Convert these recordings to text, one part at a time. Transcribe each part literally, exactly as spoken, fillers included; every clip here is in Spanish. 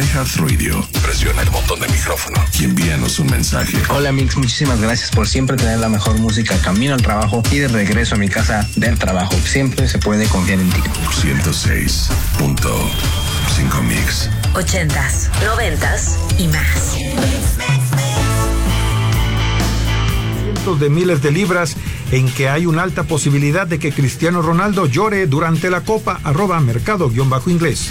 iHeartRadio, presiona el botón de micrófono y envíanos un mensaje. Hola Mix, muchísimas gracias por siempre tener la mejor música camino al trabajo y de regreso a mi casa del trabajo. Siempre se puede confiar en ti. ciento seis punto cinco Mix. Ochentas, noventas y más. Cientos de miles de libras en que hay una alta posibilidad de que Cristiano Ronaldo llore durante la Copa, arroba mercado-inglés.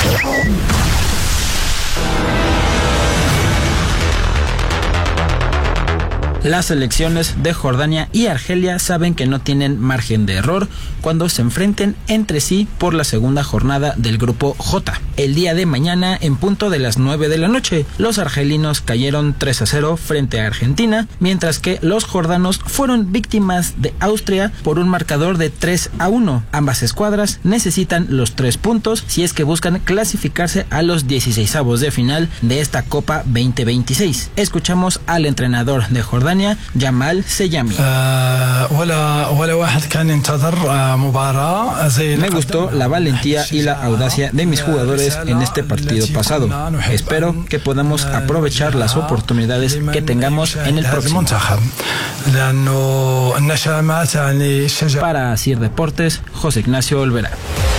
Las selecciones de Jordania y Argelia saben que no tienen margen de error cuando se enfrenten entre sí por la segunda jornada del grupo J. El día de mañana, en punto de las nueve de la noche, los argelinos cayeron tres a cero frente a Argentina, mientras que los jordanos fueron víctimas de Austria por un marcador de tres a uno. Ambas escuadras necesitan los tres puntos si es que buscan clasificarse a los dieciseisavos de final de esta Copa veinte veintiséis. Escuchamos al entrenador de Jordania, Jamal Seyami. Me gustó la valentía y la audacia de mis jugadores en este partido pasado. Espero que podamos aprovechar las oportunidades que tengamos en el próximo. Para Asir Deportes, José Ignacio Olvera.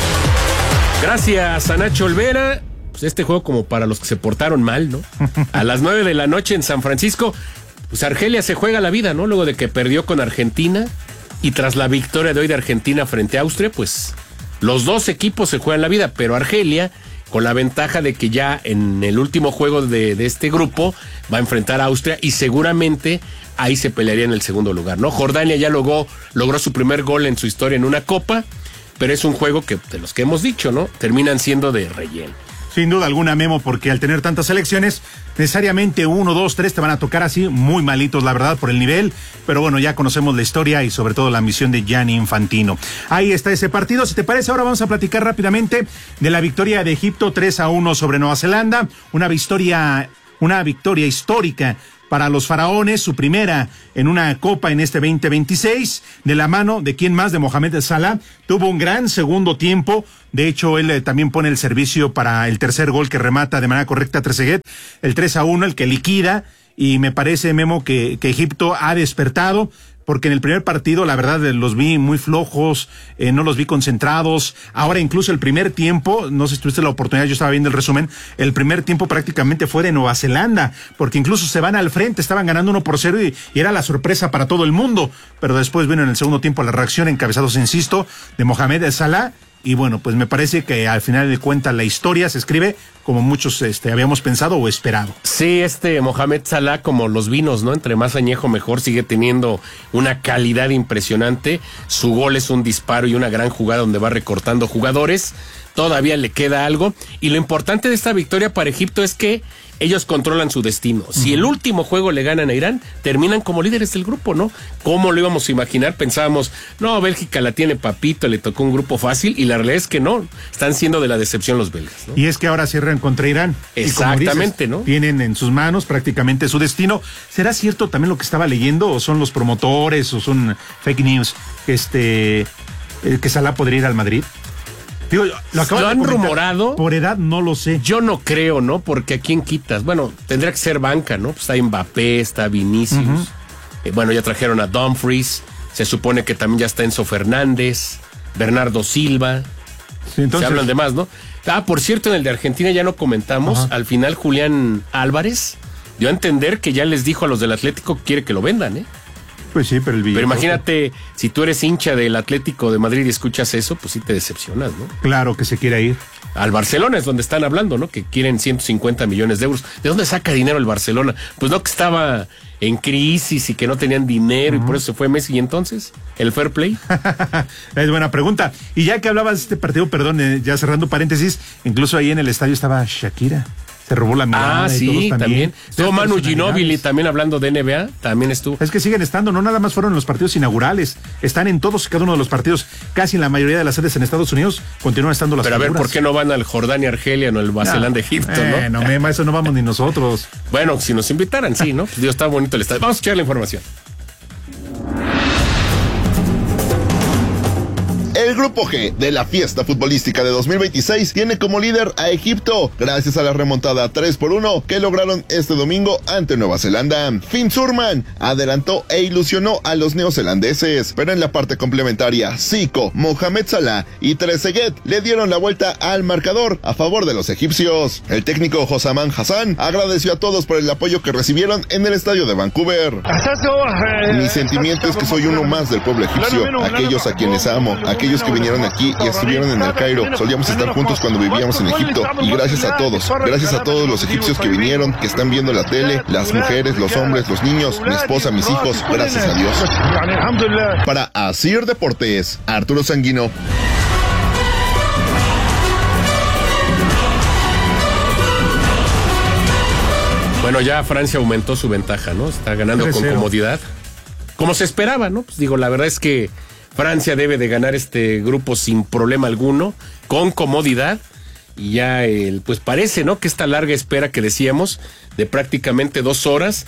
Gracias a Nacho Olvera. Pues este juego como para los que se portaron mal, ¿no? A las nueve de la noche en San Francisco. Pues Argelia se juega la vida, ¿no? Luego de que perdió con Argentina y tras la victoria de hoy de Argentina frente a Austria, pues los dos equipos se juegan la vida, pero Argelia con la ventaja de que ya en el último juego de, de este grupo va a enfrentar a Austria y seguramente ahí se pelearía en el segundo lugar, ¿no? Jordania ya logró, logró su primer gol en su historia en una copa, pero es un juego que, de los que hemos dicho, ¿no? Terminan siendo de relleno. Sin duda alguna, Memo, porque al tener tantas selecciones, necesariamente uno, dos, tres te van a tocar así, muy malitos, la verdad, por el nivel. Pero bueno, ya conocemos la historia y sobre todo la misión de Gianni Infantino. Ahí está ese partido. Si te parece, ahora vamos a platicar rápidamente de la victoria de Egipto tres a uno sobre Nueva Zelanda. Una victoria, una victoria histórica para los faraones, su primera en una copa en este veinte veintiséis, de la mano de quién más, de Mohamed Salah. Tuvo un gran segundo tiempo. De hecho, él eh, también pone el servicio para el tercer gol que remata de manera correcta a Trezeguet, el tres a uno, el que liquida. Y me parece, Memo, que, que Egipto ha despertado, porque en el primer partido, la verdad, los vi muy flojos, eh, no los vi concentrados. Ahora incluso el primer tiempo, no sé si tuviste la oportunidad, yo estaba viendo el resumen, el primer tiempo prácticamente fue de Nueva Zelanda, porque incluso se van al frente, estaban ganando uno por cero y, y era la sorpresa para todo el mundo. Pero después vino en el segundo tiempo la reacción, encabezados, insisto, de Mohamed Salah. Y bueno, pues me parece que al final de cuentas la historia se escribe como muchos este, habíamos pensado o esperado. Sí, este Mohamed Salah, como los vinos, ¿no? Entre más añejo mejor, sigue teniendo una calidad impresionante. Su gol es un disparo y una gran jugada donde va recortando jugadores. Todavía le queda algo. Y lo importante de esta victoria para Egipto es que ellos controlan su destino. Si uh-huh. el último juego le ganan a Irán, terminan como líderes del grupo, ¿no? ¿Cómo lo íbamos a imaginar? Pensábamos, no, Bélgica la tiene papito, le tocó un grupo fácil, y la realidad es que no, están siendo de la decepción los belgas, ¿no? Y es que ahora cierran contra Irán. Exactamente, dices, ¿no? Tienen en sus manos prácticamente su destino. ¿Será cierto también lo que estaba leyendo, o son los promotores, o son fake news, este, eh, que Salah podría ir al Madrid? Digo, lo, lo han rumorado. Por edad no lo sé. Yo no creo, ¿no? Porque ¿a quién quitas? Bueno, tendría que ser banca, ¿no? Pues está Mbappé, está Vinicius. Uh-huh. Eh, bueno, ya trajeron a Dumfries. Se supone que también ya está Enzo Fernández, Bernardo Silva. Sí, entonces... Se hablan de más, ¿no? Ah, por cierto, en el de Argentina ya no comentamos. Uh-huh. Al final Julián Álvarez dio a entender que ya les dijo a los del Atlético que quiere que lo vendan, ¿eh? Pues sí, pero el billete. Pero imagínate, si tú eres hincha del Atlético de Madrid y escuchas eso, pues sí te decepcionas, ¿no? Claro que se quiere ir. Al Barcelona es donde están hablando, ¿no? Que quieren ciento cincuenta millones de euros. ¿De dónde saca dinero el Barcelona? Pues no, que estaba en crisis y que no tenían dinero, uh-huh. y por eso se fue Messi. ¿Y entonces? ¿El fair play? Es buena pregunta. Y ya que hablabas de este partido, perdón, eh, ya cerrando paréntesis, incluso ahí en el estadio estaba Shakira. Se robó la mirada. Ah, sí, y todos también. Estuvo Manu Ginóbili también hablando de N B A, también estuvo. Es que siguen estando, no nada más fueron los partidos inaugurales, están en todos y cada uno de los partidos, casi en la mayoría de las sedes en Estados Unidos, continúan estando las Pero figuras. A ver, ¿por qué no van al Jordania, Argelia, no al Barcelona de Egipto, eh, no? No, Mema, eso no vamos ni nosotros. Bueno, si nos invitaran, sí, ¿no? Pues Dios, está bonito el estadio. Vamos a escuchar la información. El El grupo G de la fiesta futbolística de dos mil veintiséis tiene como líder a Egipto, gracias a la remontada tres por uno que lograron este domingo ante Nueva Zelanda. Finn Surman adelantó e ilusionó a los neozelandeses, pero en la parte complementaria, Zico, Mohamed Salah y Trezeguet le dieron la vuelta al marcador a favor de los egipcios. El técnico Hossam Hassan agradeció a todos por el apoyo que recibieron en el estadio de Vancouver. Mi sentimiento es que soy uno más del pueblo egipcio, aquellos a quienes amo, aquellos que vinieron aquí y estuvieron en el Cairo. Solíamos estar juntos cuando vivíamos en Egipto, y gracias a todos, gracias a todos los egipcios que vinieron, que están viendo la tele, las mujeres, los hombres, los niños, mi esposa, mis hijos, gracias a Dios. Para Asir Deportes, Arturo Sanguino. Bueno, ya Francia aumentó su ventaja, ¿no? Está ganando con comodidad. Como se esperaba, ¿no? Pues digo, la verdad es que Francia debe de ganar este grupo sin problema alguno, con comodidad. Y ya, el, pues parece, ¿no? Que esta larga espera que decíamos, de prácticamente dos horas,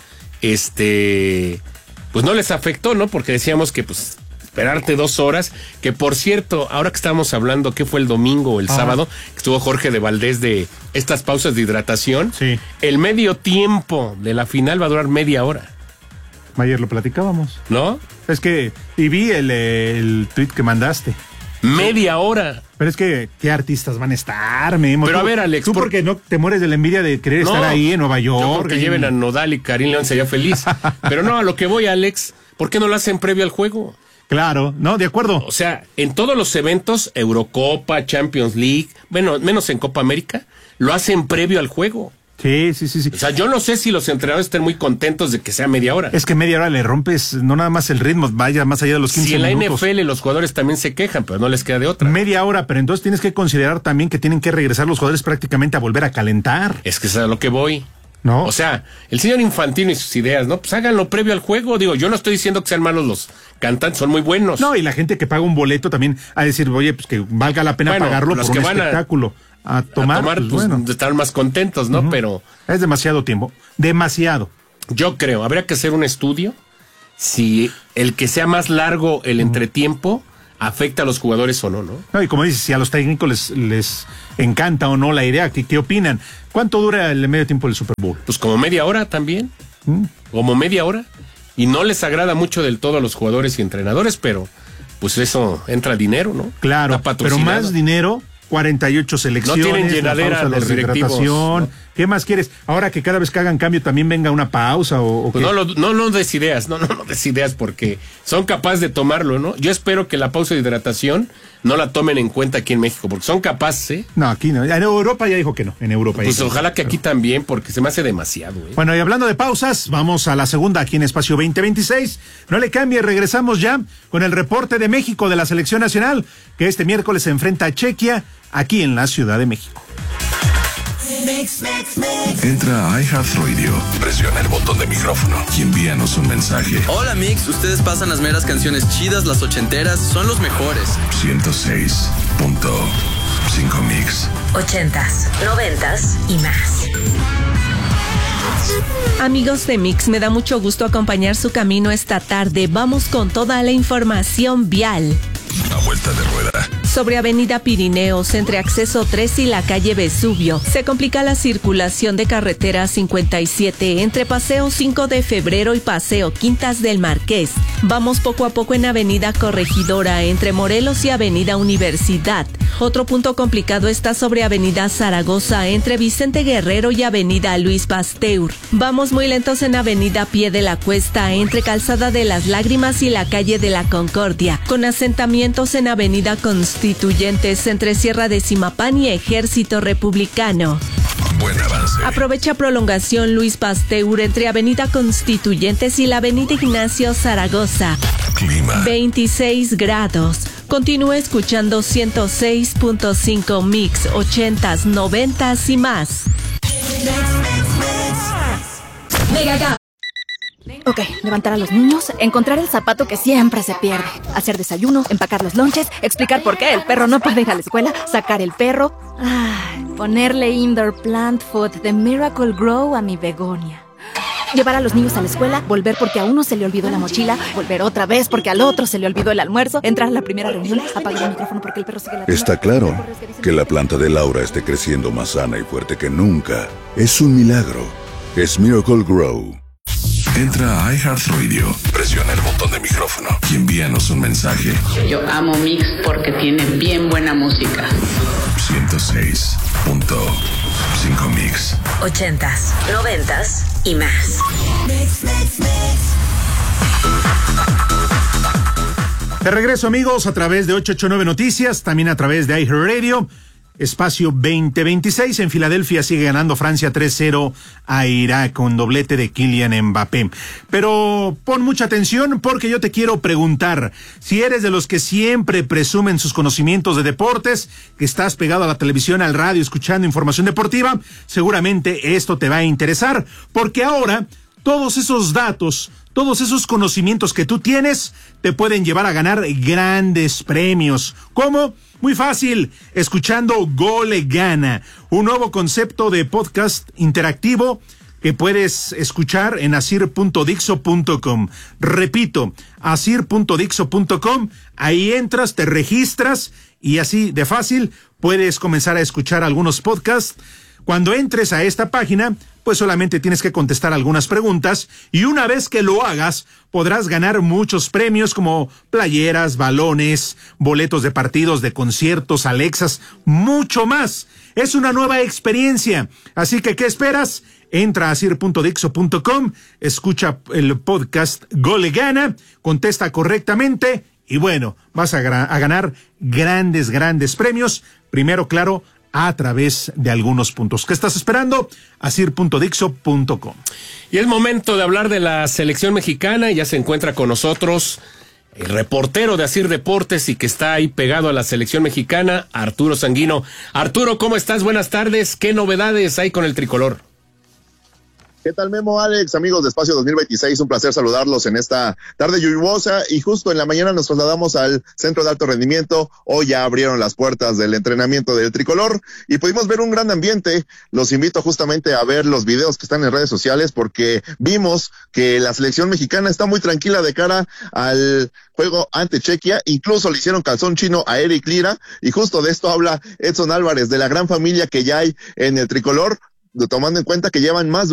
este, pues no les afectó, ¿no? Porque decíamos que, pues, esperarte dos horas, que por cierto, ahora que estábamos hablando, ¿qué fue el domingo o el Ajá. sábado? Que estuvo Jorge de Valdés de estas pausas de hidratación. Sí. El medio tiempo de la final va a durar media hora. Ayer lo platicábamos. ¿No? Es que, y vi el, el tweet que mandaste. Media hora. Pero es que, ¿qué artistas van a estar, Memo? Pero tú, a ver, Alex. Tú por... porque no te mueres de la envidia de querer no, estar ahí en Nueva York. Yo creo que en... lleven a Nodal y Karim León, sería feliz. Pero no, a lo que voy, Alex, ¿por qué no lo hacen previo al juego? Claro, no, de acuerdo. O sea, en todos los eventos, Eurocopa, Champions League, bueno, menos en Copa América, lo hacen previo al juego. Sí, sí, sí, sí. O sea, yo no sé si los entrenadores estén muy contentos de que sea media hora. Es que media hora le rompes no nada más el ritmo, vaya más allá de los quince minutos. Si en la minutos. N F L los jugadores también se quejan, pero no les queda de otra. Media hora, pero entonces tienes que considerar también que tienen que regresar los jugadores prácticamente a volver a calentar. Es que es a lo que voy. ¿No? O sea, el señor Infantino y sus ideas, ¿no? Pues háganlo previo al juego. Digo, yo no estoy diciendo que sean malos los cantantes, son muy buenos. No, y la gente que paga un boleto también a decir, oye, pues que valga la pena bueno, pagarlo por que un van espectáculo. A, a tomar, a tomar pues, pues, bueno. estar más contentos, ¿no? Uh-huh. Pero es demasiado tiempo. Demasiado. Yo creo, habría que hacer un estudio si el que sea más largo el uh-huh. entretiempo afecta a los jugadores o no, ¿no? No, y como dices, si a los técnicos les, les encanta o no la idea, ¿qué, qué opinan? ¿Cuánto dura el medio tiempo del Super Bowl? Pues como media hora también, ¿Mm? como media hora, y no les agrada mucho del todo a los jugadores y entrenadores, pero pues eso entra dinero, ¿no? Claro, pero más dinero, cuarenta y ocho selecciones, no tienen llenadera los directivos, ¿no? ¿Qué más quieres? Ahora que cada vez que hagan cambio también venga una pausa o, o pues no, lo, no, no des ideas, no, no, no des ideas porque son capaces de tomarlo, ¿no? Yo espero que la pausa de hidratación no la tomen en cuenta aquí en México, porque son capaces, ¿eh? No, aquí no. En Europa ya dijo que no, en Europa. Pues ya ojalá no, que aquí pero... también, porque se me hace demasiado, ¿eh? Bueno, y hablando de pausas, vamos a la segunda aquí en Espacio veinte veintiséis. No le cambie, regresamos ya con el reporte de México de la Selección Nacional, que este miércoles se enfrenta a Chequia, aquí en la Ciudad de México. Mix, mix, mix. Entra a iHeartRadio, presiona el botón de micrófono y envíanos un mensaje. Hola Mix, ustedes pasan las meras canciones chidas, las ochenteras, son los mejores. ciento seis punto cinco Mix. Ochentas, noventas y más. Amigos de Mix, me da mucho gusto acompañar su camino esta tarde. Vamos con toda la información vial. A vuelta de rueda. Sobre Avenida Pirineos, entre Acceso tres y la calle Vesubio, se complica la circulación de carretera cincuenta y siete entre Paseo cinco de febrero y Paseo Quintas del Marqués. Vamos poco a poco en Avenida Corregidora, entre Morelos y Avenida Universidad. Otro punto complicado está sobre Avenida Zaragoza, entre Vicente Guerrero y Avenida Luis Pasteur. Vamos muy lentos en Avenida Pie de la Cuesta, entre Calzada de las Lágrimas y la calle de la Concordia, con asentamientos en Avenida Constituyentes, entre Sierra de Simapán y Ejército Republicano. Buen avance. Aprovecha prolongación Luis Pasteur entre Avenida Constituyentes y la Avenida Ignacio Zaragoza. Clima. veintiséis grados. Continúa escuchando ciento seis punto cinco Mix, ochentas, noventas y más. Mega. Ok, levantar a los niños, encontrar el zapato que siempre se pierde, hacer desayuno, empacar los lonches, explicar por qué el perro no puede ir a la escuela, sacar el perro, ay, ponerle indoor plant food de Miracle Grow a mi begonia. Llevar a los niños a la escuela, volver porque a uno se le olvidó la mochila, volver otra vez porque al otro se le olvidó el almuerzo, entrar a la primera reunión, apagar el micrófono porque el perro sigue la... Está claro que la planta de Laura esté creciendo más sana y fuerte que nunca. Es un milagro. Es Miracle Grow. Entra a iHeartRadio, presiona el botón de micrófono y envíanos un mensaje. Yo amo Mix porque tiene bien buena música. ciento seis punto cinco Mix. Ochentas, noventas y más. Mix, mix, mix. De regreso, amigos, a través de ochocientos ochenta y nueve Noticias, también a través de iHeartRadio. Espacio veinte veintiséis, en Filadelfia sigue ganando Francia tres cero a Irak con doblete de Kylian Mbappé. Pero pon mucha atención porque yo te quiero preguntar, si eres de los que siempre presumen sus conocimientos de deportes, que estás pegado a la televisión, al radio, escuchando información deportiva, seguramente esto te va a interesar, porque ahora todos esos datos, todos esos conocimientos que tú tienes te pueden llevar a ganar grandes premios. ¿Cómo? Muy fácil, escuchando Gole Gana, un nuevo concepto de podcast interactivo que puedes escuchar en asir punto dixo punto com. Repito, asir punto dixo punto com, ahí entras, te registras y así de fácil puedes comenzar a escuchar algunos podcasts. Cuando entres a esta página, pues solamente tienes que contestar algunas preguntas y una vez que lo hagas, podrás ganar muchos premios como playeras, balones, boletos de partidos, de conciertos, Alexas, mucho más. Es una nueva experiencia, así que ¿qué esperas? Entra a asir punto dixo punto com, escucha el podcast Gole Gana, contesta correctamente y bueno, vas a, gra- a ganar grandes, grandes premios. Primero, claro, a través de algunos puntos. ¿Qué estás esperando? asir punto dixo punto com. Y es momento de hablar de la selección mexicana. Ya se encuentra con nosotros el reportero de Asir Deportes y que está ahí pegado a la selección mexicana, Arturo Sanguino. Arturo, ¿cómo estás? Buenas tardes. ¿Qué novedades hay con el tricolor? ¿Qué tal, Memo, Alex? Amigos de Espacio dos mil veintiséis, un placer saludarlos en esta tarde lluviosa y justo en la mañana nos trasladamos al Centro de Alto Rendimiento. Hoy ya abrieron las puertas del entrenamiento del tricolor y pudimos ver un gran ambiente. Los invito justamente a ver los videos que están en redes sociales porque vimos que la selección mexicana está muy tranquila de cara al juego ante Chequia. Incluso le hicieron calzón chino a Eric Lira y justo de esto habla Edson Álvarez, de la gran familia que ya hay en el tricolor, tomando en cuenta que llevan más de